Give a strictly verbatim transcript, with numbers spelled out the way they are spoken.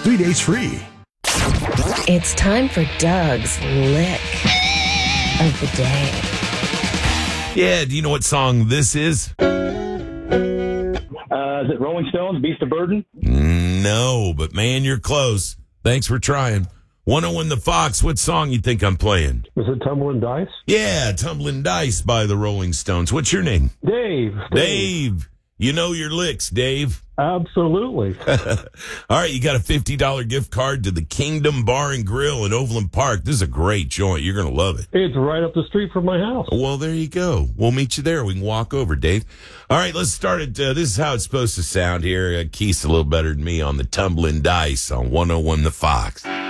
Three days free. It's time for Doug's Lick of the Day. Yeah, do you know what song this is? Uh, is it Rolling Stones, Beast of Burden? No, but man, you're close. Thanks for trying. one oh one The Fox, what song you think I'm playing? Is it Tumbling Dice? Yeah, Tumbling Dice by the Rolling Stones. What's your name? Dave. Dave. Dave. You know your licks, Dave. Absolutely. All right, you got a fifty dollars gift card to the Kingdom Bar and Grill in Overland Park. This is a great joint. You're going to love it. It's right up the street from my house. Well, there you go. We'll meet you there. We can walk over, Dave. All right, let's start it. Uh, this is how it's supposed to sound here. Uh, Keith's a little better than me on the Tumbling Dice on one oh one The Fox.